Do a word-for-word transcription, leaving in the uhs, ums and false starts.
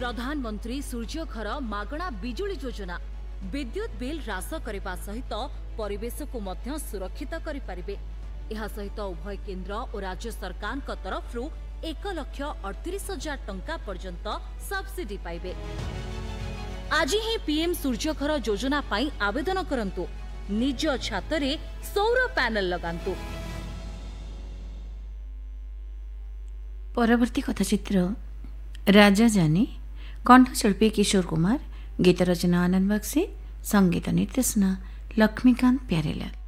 प्रधानमंत्री सूर्यघर मागणा बिजुली योजना विद्युत बिल ह्रास करने सहित परिवेश को मध्य सुरक्षित करें। यह सहित उभय केंद्र और राज्य सरकार तरफ एक लक्ष अड़तीस हजार टंका पर्यंत सब्सिडी पाइबे। आज ही पीएम सूर्यघर योजना पाई आवेदन करंतु, निज छातरे सौर पैनल लगांतु। परवर्ती कथाचित्र राजा जानी, कंठशिल्पी किशोर कुमार, गीत रचना आनंद बक्सी, संगीत निर्देशना लक्ष्मीकांत प्यारेलाल।